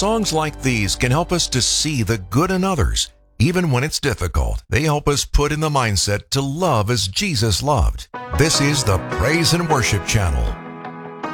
Songs like these can help us to see the good in others, even when it's difficult. They help us put in the mindset to love as Jesus loved. This is the Praise and Worship Channel.